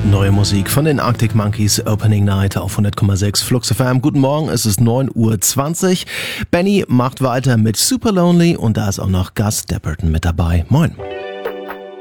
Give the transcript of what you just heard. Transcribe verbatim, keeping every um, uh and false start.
Neue Musik von den Arctic Monkeys, Opening Night auf hundert Komma sechs Flux F M. Guten Morgen, es ist neun Uhr zwanzig. Benny macht weiter mit Super Lonely und da ist auch noch Gus Dapperton mit dabei. Moin.